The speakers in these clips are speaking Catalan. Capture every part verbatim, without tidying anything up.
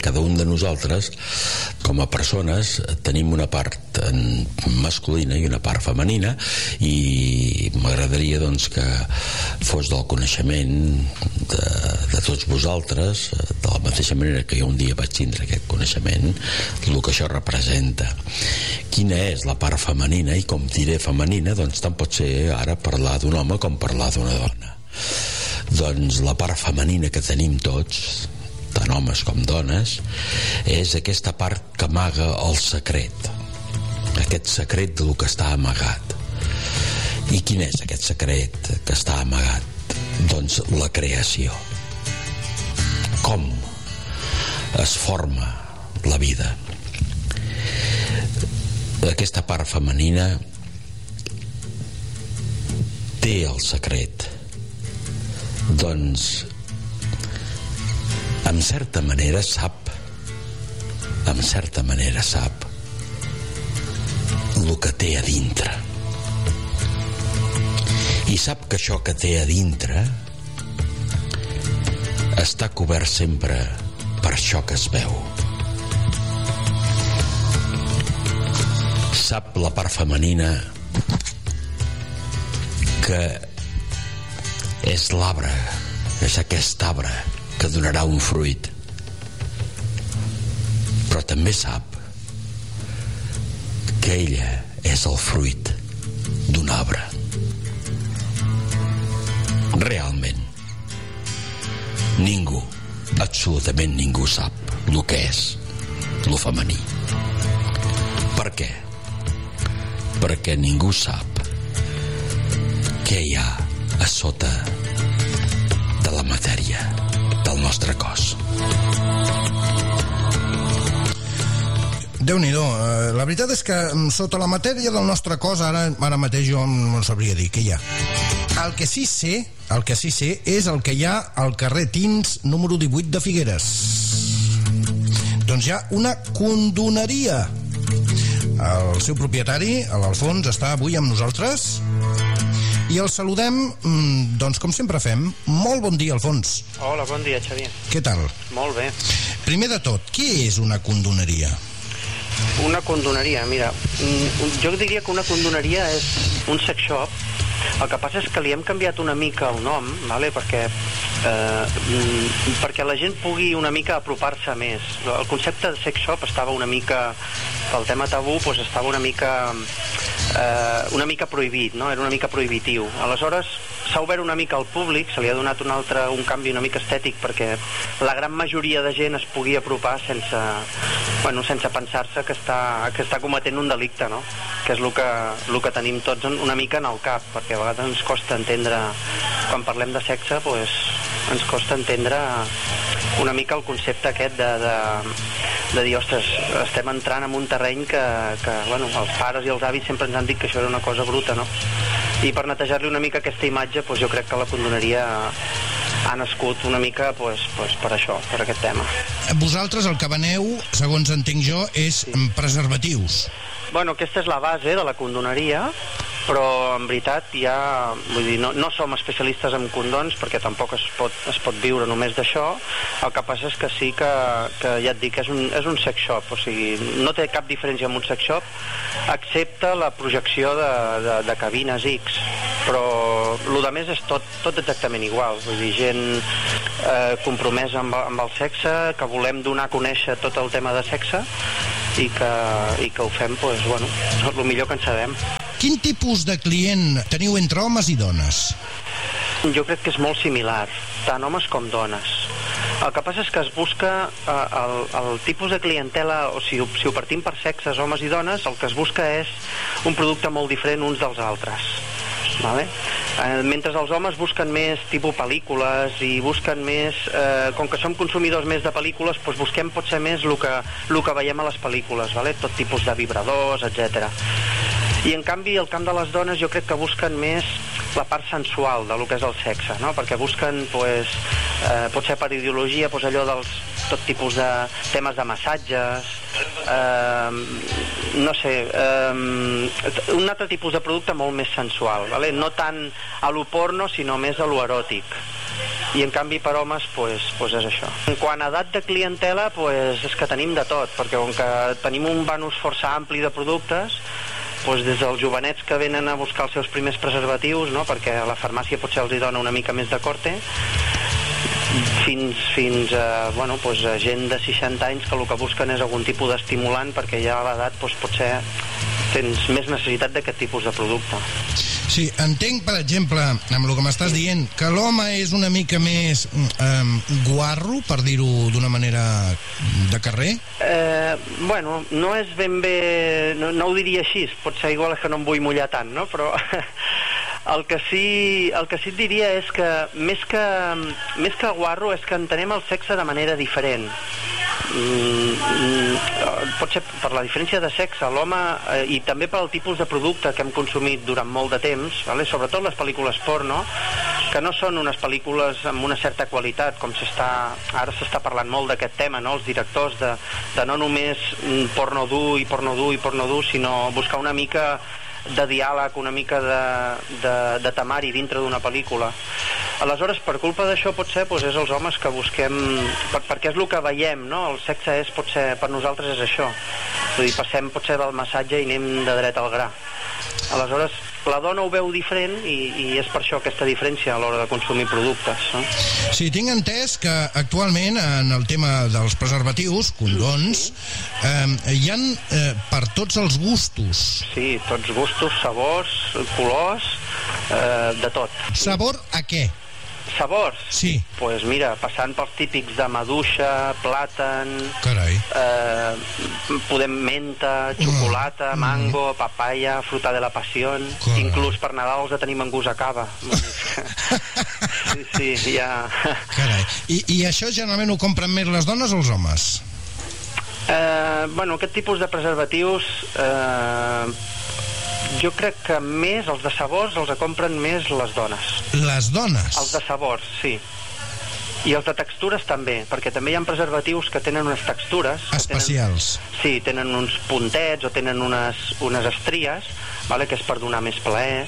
cada un de nosaltres, com a persones, tenim una part masculina i una part femenina, i m'agradaria doncs que fos del coneixement de, de tots vosaltres, de la mateixa manera que jo un dia vaig tindre aquest coneixement, el que això representa. Quina és la part femenina, i com diré femenina, doncs tant pot ser ara parlar d'un home com parlar d'una dona. Doncs la part femenina que tenim tots, tant homes com dones, és aquesta part que amaga el secret, aquest secret del que està amagat. I quin és aquest secret que està amagat? Doncs la creació. Com es forma la vida. Aquesta part femenina té el secret. Doncs en certa manera sap en certa manera sap el que té a dintre, i sap que això que té a dintre està cobert sempre per això que es veu. Sap la part femenina que és l'arbre, és aquest arbre que donarà un fruit, però també sap que ella és el fruit d'un arbre. Realment ningú, absolutament ningú sap el que és el femení. Per què? Perquè ningú sap què hi ha a sota de la matèria del nostre cos. Déu-n'hi-do, la veritat és que sota la matèria del nostre cos ara, ara mateix jo no sabria dir què hi ha. El que sí sé, el que sí sé és el que hi ha al carrer Tins número divuit de Figueres. Doncs hi ha una condoneria. El seu propietari, l'Alfons, està avui amb nosaltres i el saludem, doncs com sempre fem. Molt bon dia, Alfons. Hola, bon dia, Xavier. Què tal? Molt bé. Primer de tot, què és una condoneria? Una condoneria, mira, jo diria que una condoneria és un sex shop. El que passa és que li hem canviat una mica el nom, vale? perquè, eh, perquè la gent pugui una mica apropar-se més. El concepte de sex shop estava una mica, pel tema tabú, doncs estava una mica, eh, una mica prohibit, no? Era una mica prohibitiu. Aleshores, s'ha obert una mica al públic, se li ha donat un altre, un canvi una mica estètic perquè la gran majoria de gent es pugui apropar sense, bueno, sense pensar-se que està, que està cometent un delicte, no? Que és el que, el que tenim tots una mica en el cap, perquè a vegades ens costa entendre, quan parlem de sexe, doncs, ens costa entendre una mica el concepte aquest de, de, de dir, ostres, estem entrant en un terreny que, que bueno, els pares i els avis sempre ens han dit que això era una cosa bruta, no? I per netejar-li una mica aquesta imatge, doncs jo crec que la condoneria ha nascut una mica doncs, doncs per això, per aquest tema. Vosaltres el que veneu, segons entenc jo, és sí. preservatius. Bueno, aquesta és la base de la condoneria, però en veritat ja, vull dir, no, no som especialistes en condons perquè tampoc es pot, es pot viure només d'això. El que passa és que sí que, que ja et dic, és un, és un sex shop, o sigui, no té cap diferència amb un sex shop, excepte la projecció de, de, de cabines X, però el de més és tot, tot exactament igual, vull dir, gent eh, compromesa amb, amb el sexe, que volem donar a conèixer tot el tema de sexe i que, i que ho fem, doncs, bueno, el millor que en sabem. Quin tipus de client teniu entre homes i dones? Jo crec que és molt similar, tant homes com dones. El que passa és que es busca eh, el, el tipus de clientela, o sigui, si ho partim per sexes, homes i dones, el que es busca és un producte molt diferent uns dels altres. Vale? Eh, mentre els homes busquen més tipus pel·lícules i busquen més, eh, com que som consumidors més de pel·lícules, doncs busquem potser més el que, el que veiem a les pel·lícules, vale? Tot tipus de vibradors, etcètera. I en canvi el camp de les dones jo crec que busquen més la part sensual del que és el sexe, no? Perquè busquen, pues, eh, potser per ideologia, pues, allò dels tot tipus de temes de massatges, eh, no sé, eh, un altre tipus de producte molt més sensual, vale? No tant a lo porno, sinó més a lo eròtic. i en canvi per homes pues, pues és això. En quant a edat de clientela, pues, és que tenim de tot, perquè com que tenim un banús força ampli de productes, pues, des dels jovenets que venen a buscar els seus primers preservatius, no? Perquè a la farmàcia potser els hi dona una mica més de corte, fins, fins a, bueno, pues, a gent de seixanta anys que el que busquen és algun tipus d'estimulant, perquè ja a l'edat pues, potser tens més necessitat d'aquest tipus de producte. Sí, entenc, per exemple, amb el que m'estàs dient, que l'home és una mica més eh, guarro, per dir-ho d'una manera de carrer? Eh, bueno, no és ben bé... No, no ho diria així, potser igual és que no em vull mullar tant, no? Però el que sí, el que sí et diria és que més que, més que guarro és que entenem el sexe de manera diferent. Mm, potser per la diferència de sexe, l'home, eh, i també pel tipus de producte que hem consumit durant molt de temps, vale? Sobretot les pel·lícules porno, que no són unes pel·lícules amb una certa qualitat, com s'està, ara s'està parlant molt d'aquest tema, no? Els directors de, de no només porno dur i porno dur i porno dur, sinó buscar una mica de diàleg, una mica de, de, de temari dintre d'una pel·lícula. Aleshores, per culpa d'això, potser doncs és els homes que busquem, per, perquè és el que veiem, no? El sexe és, potser, per nosaltres és això. Vull dir, passem potser del massatge i anem de dret al gra. Aleshores, la dona ho veu diferent i, i és per això aquesta diferència a l'hora de consumir productes, no? Sí, tinc entès que actualment en el tema dels preservatius, condons, eh, hi ha eh, per tots els gustos. Sí, tots gustos, sabors, colors, eh, de tot. Sabor a què? Sabors? Sí. Doncs pues mira, passant pels típics de maduixa, plàtan... Carai. Eh, podem menta, xocolata, mm. mango, papaya, fruta de la passió... Carai. Inclús per Nadal els tenim en gust a cava. Sí, sí, ja... Carai. I, I això generalment ho compren més les dones o els homes? Eh, bueno, aquest tipus de preservatius... Eh, jo crec que més, els de sabors, els compren més les dones. Les dones? Els de sabors, sí. I els de textures també, perquè també hi ha preservatius que tenen unes textures... Especials. Tenen, sí, tenen uns puntets o tenen unes, unes estries, vale, que és per donar més plaer.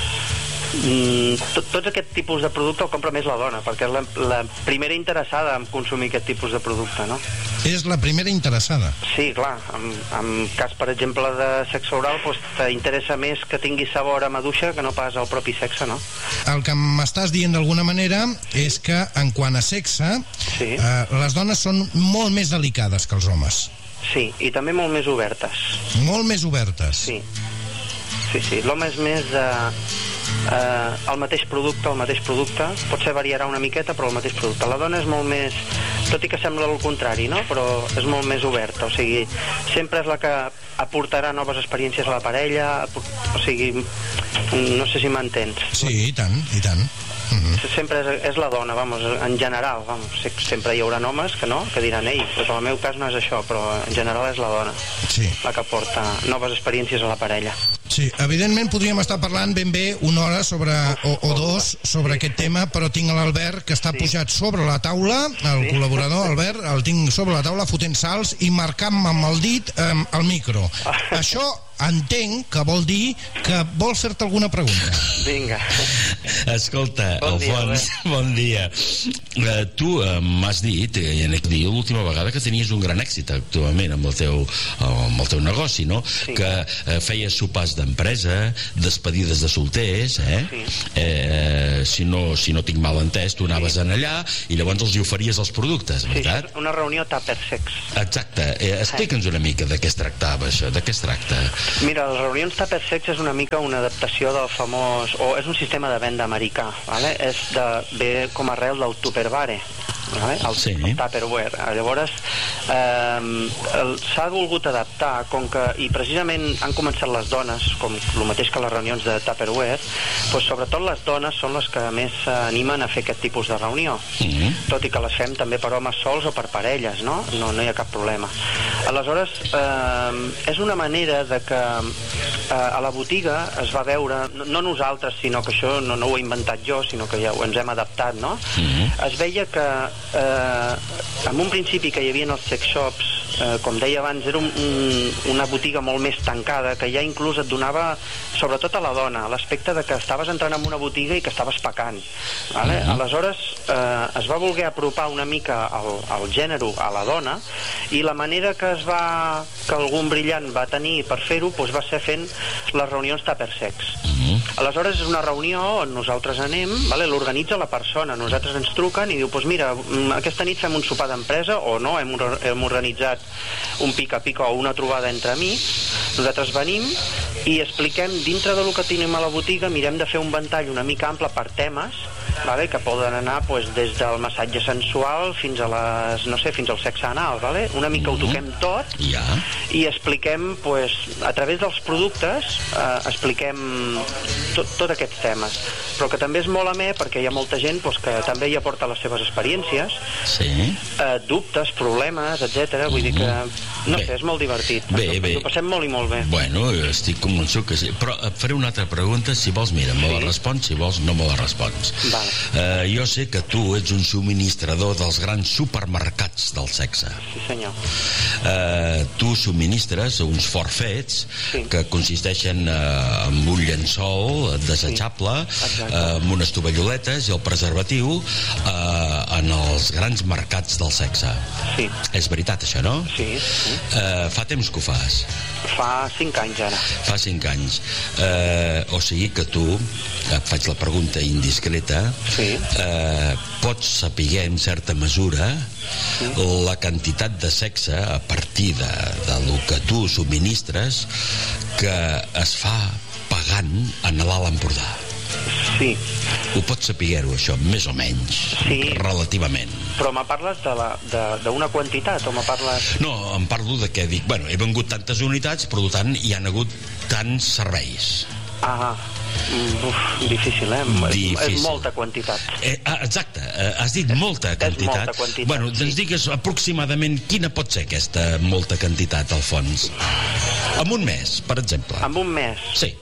Mm, tot, tots aquest tipus de producte el compra més la dona, perquè és la, la primera interessada en consumir aquest tipus de producte, no? És la primera interessada? Sí, clar. En, en cas, per exemple, de sexe oral, doncs t'interessa més que tingui sabor a maduixa que no pas al propi sexe, no? El que m'estàs dient d'alguna manera és que, en quant a sexe, sí. eh, les dones són molt més delicades que els homes. Sí, i també molt més obertes. Molt més obertes? Sí. Sí, sí. L'home és més de... Eh, el mateix producte, el mateix producte, potser variarà una miqueta, però el mateix producte. La dona és molt més, tot i que sembla el contrari, no? Però és molt més oberta, o sigui, sempre és la que aportarà noves experiències a la parella, o sigui, no sé si m'entens. Sí, i tant, i tant. Mm-hmm. Sempre és, és la dona, vamos, en general, vamos, sempre hi haurà homes que no, que diran, ei, doncs en el meu cas no és això, però en general és la dona, sí, la que aporta noves experiències a la parella. Sí, evidentment podríem estar parlant ben bé una hora sobre, o, o dos sobre sí. aquest tema, però tinc l'Albert que està sí. pujat sobre la taula, el sí. col·laborador Albert, el tinc sobre la taula fotent salts i marcant-me amb el dit eh, el micro. Això entenc que vol dir que vol fer-te alguna pregunta. Vinga. Escolta, bon dia, Alfons, bon dia. Uh, tu uh, m'has dit, i en dit l'última vegada, que tenies un gran èxit actualment amb el teu, amb el teu negoci, no? Sí. Que uh, feies sopars d'empresa, despedides de solters, eh? Sí. Eh, si, no, si no tinc mal entès, tu anaves sí. en allà i llavors els hi oferies els productes, veritat? Sí, una reunió tupper sex. Exacte. Eh, Explica'ns una mica de què es tractava això, de què es tracta? Mira, les reunions tupper sex és una mica una adaptació del famós, o és un sistema de venda americà, vale? És de, ve com a arrel del tupperware, vale? el, sí. el Tupperware. Llavors eh, s'ha volgut adaptar, com que, i precisament han començat les dones, com el mateix que les reunions de Tupperware, doncs sobretot les dones són les que més s'animen a fer aquest tipus de reunió, mm-hmm. tot i que les fem també per homes sols o per parelles, no? No, no hi ha cap problema. Aleshores, eh, és una manera de que eh, a la botiga es va veure, no, no nosaltres, sinó que això no, no ho he inventat jo, sinó que ja ho ens hem adaptat, no? Mm-hmm. Es veia que eh, en un principi que hi havia els sex shops eh, com deia abans, era un, un, una botiga molt més tancada, que ja inclús et donava, sobretot a la dona, l'aspecte de que estaves entrant en una botiga i que estaves pecant. Vale? Uh -huh. Aleshores eh, es va voler apropar una mica al, al gènere a la dona, i la manera que es va que algun brillant va tenir per fer-ho doncs va ser fent les reunions tupper sex. Uh -huh. Aleshores és una reunió on nosaltres anem, vale? L'organitza la persona, nosaltres ens truquen i diu, doncs mira, aquesta nit fem un sopar d'empresa, o no, hem, hem organitzat un pica-pica o una trobada entre amics, nosaltres venim i expliquem dintre del que tenim a la botiga, mirem de fer un ventall una mica ample per temes, vale? Que poden anar pues, des del massatge sensual fins a les, no sé, fins al sexe anal, vale? Una mica ho toquem tot ja. I expliquem pues, a través dels productes eh, expliquem tot, tot aquests temes, però que també és molt amè perquè hi ha molta gent pues, que també hi aporta les seves experiències, sí. eh, dubtes, problemes, etcètera. Vull dir que, no bé. sé, és molt divertit. Bé, ens, bé. Ens ho passem molt i molt bé. Bueno, estic convençut que sí. Però et faré una altra pregunta, si vols, mira, me sí. la respons, si vols, no me la respons. Vale. Uh, jo sé que tu ets un subministrador dels grans supermercats del sexe. Sí, senyor. Uh, tu subministres uns forfets sí. que consisteixen uh, en un llençol desitjable, sí. uh, amb unes tovalloletes i el preservatiu uh, en els grans mercats del sexe. Sí. És veritat, això, no? Sí. sí. Uh, fa temps que ho fas? Fa cinc anys, ara. Fa cinc anys. Uh, o sigui que tu, et faig la pregunta indiscreta, sí. uh, pots saber en certa mesura sí. la quantitat de sexe a partir de, de lo que tu subministres que es fa pagant a l'Alt Empordà. Sí. Ho pots saber-ho, això, més o menys, sí. relativament. Però me parles d'una quantitat o me parles... No, em parlo de què dic, bueno, he vengut tantes unitats, per tant hi han hagut tants serveis. Ah, uf, difícil, eh? Difícil. És molta quantitat. Eh, ah, exacte, eh, has dit molta quantitat. És molta quantitat, bueno, doncs sí. digues aproximadament quina pot ser aquesta molta quantitat, al fons. En un mes, per exemple. En un mes? Sí.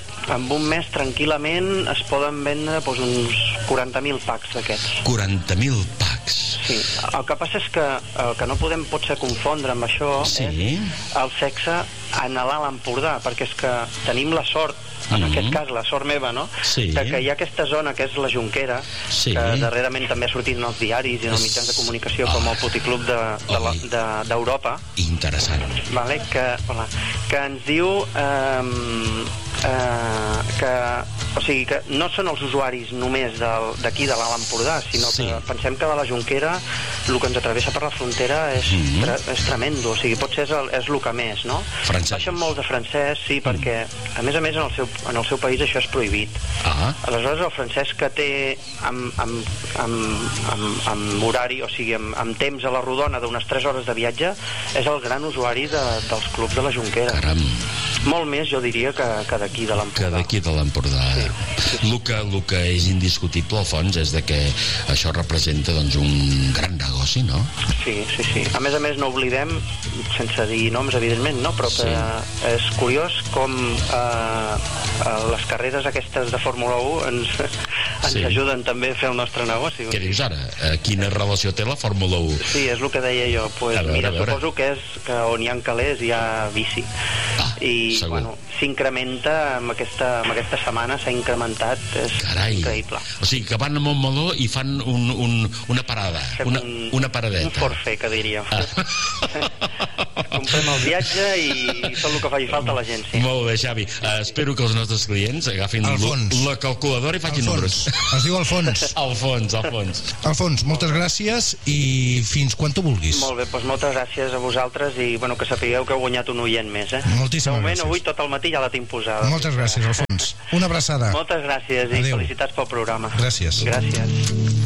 En un mes, tranquil·lament, es poden vendre doncs, uns quaranta mil packs d'aquests. quaranta mil packs. Sí. El que passa és que el que no podem potser confondre amb això sí. és el sexe en l'Alt Empordà, perquè és que tenim la sort, en mm-hmm. aquest cas la sort meva, no? Sí. De que hi ha aquesta zona que és la Jonquera, sí. que darrerament també ha sortit en els diaris i en els mitjans de comunicació, oh. com el Puticlub d'Europa. De, de, Interessant. Vale? Que, hola, que ens diu eh, eh, que, o sigui, que no són els usuaris només d'aquí de l'Alt Empordà, sinó sí. que pensem que de la Jonquera el que ens atravessa per la frontera és, mm-hmm. tre, és tremendo, o sigui, potser és el, és el que més, no? Francès. Baixen molt de francès, sí, perquè a més a més en el seu, en el seu país això és prohibit. Ah. Aleshores el francès que té amb, amb, amb, amb, amb horari, o sigui, amb, amb temps a la rodona d'unes tres hores de viatge, és el gran usuari de, dels clubs de la Jonquera. Caram. Molt més, jo diria, que, que d'aquí de l'Empordà. Que d'aquí de l'Empordà. Sí, sí. El que, el que és indiscutible, al fons, és de que això representa doncs, un gran negoci, no? Sí, sí, sí. A més a més, no oblidem, sense dir noms, evidentment, no? Però que sí. és curiós com eh, les carreres aquestes de Fórmula u ens, ens sí. ajuden també a fer el nostre negoci. Què dius ara? Quina relació té la Fórmula u? Sí, és el que deia jo. Pues, veure, mira, suposo que és que on hi ha calés hi ha bici. Ah, i segur. Bueno, s'incrementa amb aquesta, amb aquesta setmana, s'ha incrementat, és Carai. Increïble. O sigui, que van a Montmeló i fan un, un, una parada, una, un, una paradeta. Un forfait, que diríem. Ah. Comprem el viatge i tot el que faci falta a la gent, sí. Molt bé, Xavi. Uh, espero que els nostres clients agafin la calculadora i facin números. Es diu Alfons. Alfons, Alfons. Alfons, moltes gràcies i fins quan tu vulguis. Molt bé, doncs moltes gràcies a vosaltres i bueno, que sapigueu que heu guanyat un oient més, eh? Moltíssimes de moment, gràcies. Avui tot el matí ja la tinc posada. Moltes gràcies, Alfons. Una abraçada. Moltes gràcies i Adéu. felicitats pel programa. Gràcies. Gràcies.